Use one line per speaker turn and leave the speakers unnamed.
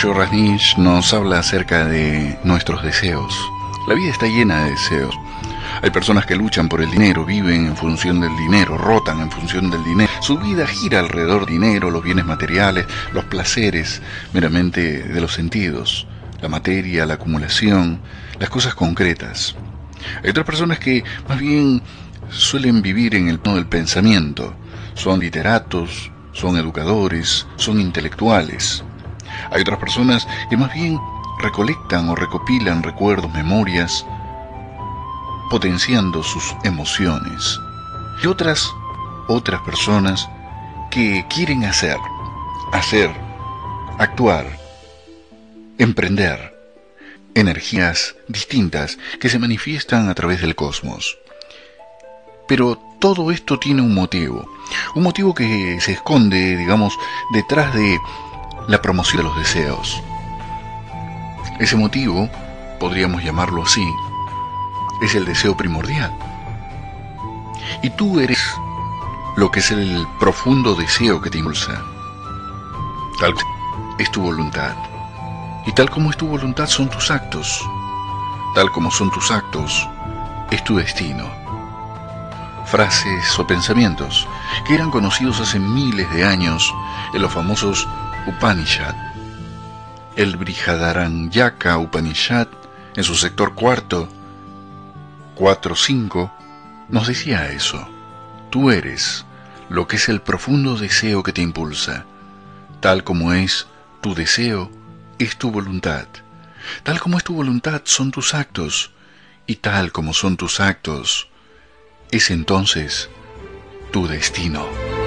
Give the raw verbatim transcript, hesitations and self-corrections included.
Osho Rajneesh nos habla acerca de nuestros deseos. La vida está llena de deseos. Hay personas que luchan por el dinero, viven en función del dinero, rotan en función del dinero. Su vida gira alrededor del dinero, los bienes materiales, los placeres meramente de los sentidos, la materia, la acumulación, las cosas concretas. Hay otras personas que más bien suelen vivir en el plano del pensamiento. Son literatos, son educadores, son intelectuales. Hay otras personas que más bien recolectan o recopilan recuerdos, memorias, potenciando sus emociones. Y otras, otras personas que quieren hacer, hacer, actuar, emprender, energías distintas que se manifiestan a través del cosmos. Pero todo esto tiene un motivo, un motivo que se esconde, digamos, detrás de la promoción de los deseos. Ese motivo, podríamos llamarlo así, es el deseo primordial. Y tú eres lo que es el profundo deseo que te impulsa. Tal es tu voluntad. Y tal como es tu voluntad son tus actos. Tal como son tus actos es tu destino. Frases o pensamientos que eran conocidos hace miles de años en los famosos Upanishad. El Brihadaranyaka Upanishad, en su sector cuarto, cuatro cinco, nos decía eso. Tú eres lo que es el profundo deseo que te impulsa. Tal como es tu deseo, es tu voluntad. Tal como es tu voluntad, son tus actos. Y tal como son tus actos, es entonces tu destino.